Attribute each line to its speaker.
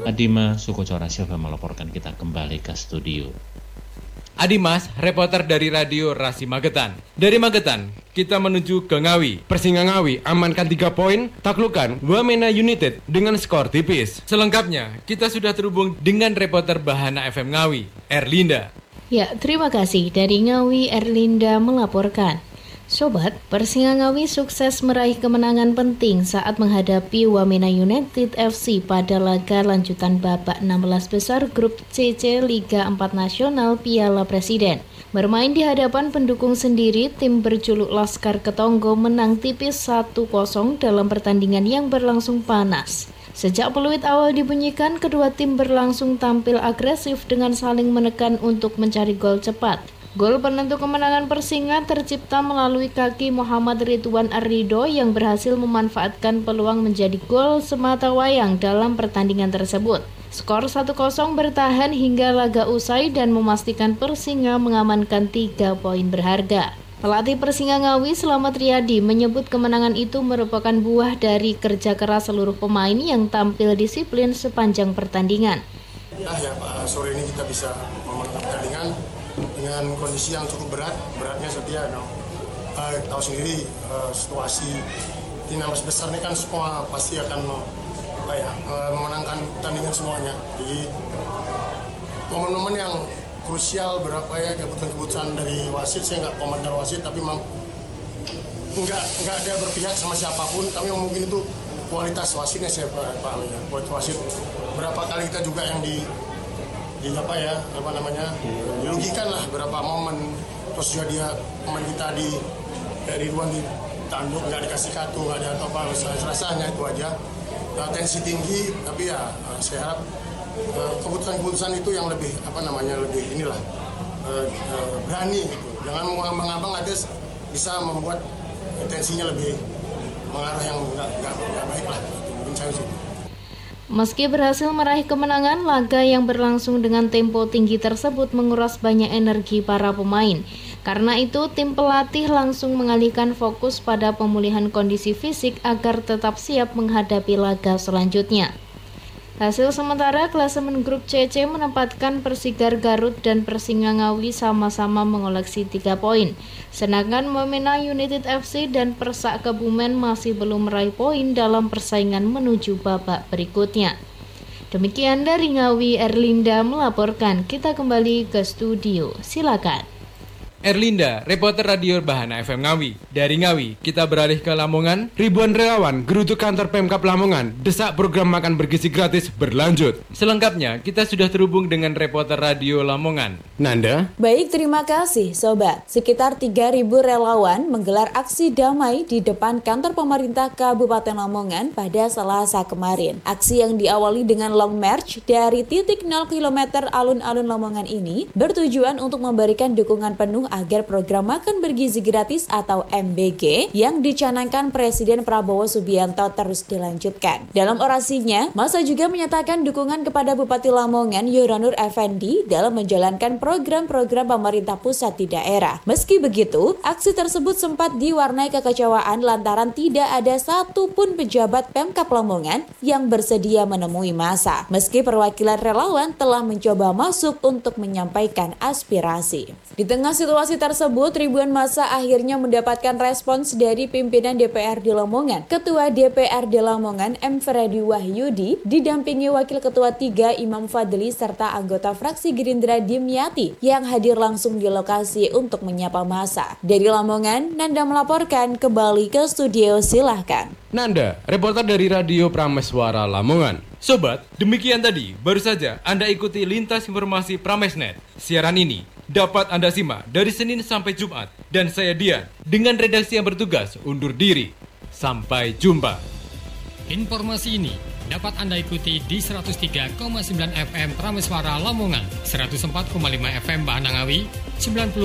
Speaker 1: Adima Sukocora Silva melaporkan, kita kembali ke studio.
Speaker 2: Adimas, reporter dari Radio Rasi Magetan. Dari Magetan, kita menuju ke Ngawi. Persinga Ngawi amankan 3 poin, taklukan Wamena United dengan skor tipis. Selengkapnya, kita sudah terhubung dengan reporter Bahana FM Ngawi, Erlinda.
Speaker 3: Ya, terima kasih. Dari Ngawi, Erlinda melaporkan. Sobat, Persinga Ngawi sukses meraih kemenangan penting saat menghadapi Wamena United FC pada laga lanjutan babak 16 besar grup CC Liga 4 Nasional Piala Presiden. Bermain di hadapan pendukung sendiri, tim berjuluk Laskar Ketonggo menang tipis 1-0 dalam pertandingan yang berlangsung panas. Sejak peluit awal dibunyikan, kedua tim berlangsung tampil agresif dengan saling menekan untuk mencari gol cepat. Gol penentu kemenangan Persinga tercipta melalui kaki Muhammad Ridwan Arrido yang berhasil memanfaatkan peluang menjadi gol sematawayang dalam pertandingan tersebut. Skor 1-0 bertahan hingga laga usai dan memastikan Persinga mengamankan 3 poin berharga. Pelatih Persinga Ngawi, Slamet Riyadi, menyebut kemenangan itu merupakan buah dari kerja keras seluruh pemain yang tampil disiplin sepanjang pertandingan.
Speaker 4: Sore ini kita bisa memenangkan pertandingan dengan kondisi yang cukup beratnya setia. Tahu sendiri situasi di 16 besar ini kan semua pasti akan memenangkan pertandingan semuanya. Jadi momen-momen yang krusial berapa ya keputusan dari wasit, saya nggak komentar wasit, tapi memang nggak ada berpihak sama siapapun. Tapi mungkin itu kualitas wasitnya saya pahami ya. Kualitas wasit berapa kali kita juga yang dirugikan lah berapa momen, terus juga dia pemain kita di Ridwan ditanduk, nggak dikasih kartu, nggak ada apa rasanya itu aja. Tensi tinggi, tapi ya saya harap keputusan itu yang lebih berani gitu. Jangan mengambang-ambang, nanti bisa membuat tensinya lebih mengarah yang nggak baik lah. Mungkin saya sih.
Speaker 3: Meski berhasil meraih kemenangan, laga yang berlangsung dengan tempo tinggi tersebut menguras banyak energi para pemain. Karena itu, tim pelatih langsung mengalihkan fokus pada pemulihan kondisi fisik agar tetap siap menghadapi laga selanjutnya. Hasil sementara, klasemen grup CC menempatkan Persigar Garut dan Persinga Ngawi sama-sama mengoleksi 3 poin. Sedangkan Wamena United FC dan Persak Kebumen masih belum meraih poin dalam persaingan menuju babak berikutnya. Demikian dari Ngawi, Erlinda melaporkan. Kita kembali ke studio. Silakan.
Speaker 2: Erlinda, reporter Radio Bahana FM Ngawi. Dari Ngawi, kita beralih ke Lamongan. Ribuan relawan geruduk kantor Pemkab Lamongan desak program makan bergizi gratis berlanjut. Selengkapnya, kita sudah terhubung dengan reporter Radio Lamongan, Nanda.
Speaker 5: Baik, terima kasih Sobat. Sekitar 3.000 relawan menggelar aksi damai di depan kantor pemerintah Kabupaten Lamongan pada Selasa kemarin. Aksi yang diawali dengan long march dari titik 0 km alun-alun Lamongan ini bertujuan untuk memberikan dukungan penuh agar program makan bergizi gratis atau MBG yang dicanangkan Presiden Prabowo Subianto terus dilanjutkan. Dalam orasinya, massa juga menyatakan dukungan kepada Bupati Lamongan Yoranur Effendi dalam menjalankan program-program pemerintah pusat di daerah. Meski begitu, aksi tersebut sempat diwarnai kekecewaan lantaran tidak ada satupun pejabat Pemkab Lamongan yang bersedia menemui massa. Meski perwakilan relawan telah mencoba masuk untuk menyampaikan aspirasi. Di tengah situasi tersebut, ribuan massa akhirnya mendapatkan respons dari pimpinan DPRD Lamongan. Ketua DPRD Lamongan M. Freddy Wahyudi didampingi Wakil Ketua 3 Imam Fadli serta anggota fraksi Gerindra Dimyati yang hadir langsung di lokasi untuk menyapa massa. Dari Lamongan, Nanda melaporkan. Kembali ke studio, silahkan.
Speaker 2: Nanda, reporter dari Radio Prameswara Lamongan. Sobat, demikian tadi baru saja Anda ikuti lintas informasi Pramesnet. Siaran ini dapat Anda simak dari Senin sampai Jumat. Dan saya Dian, dengan redaksi yang bertugas undur diri. Sampai jumpa.
Speaker 6: Informasi ini dapat Anda ikuti di 103,9 FM Prameswara Lamongan, 104,5 FM Bahana Ngawi, 90